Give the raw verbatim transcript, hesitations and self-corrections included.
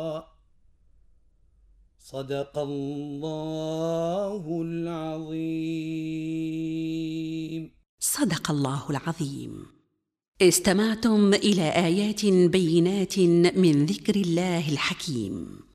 صدق الله العظيم. صدق الله العظيم. استمعتم إلى آيات بينات من ذكر الله الحكيم.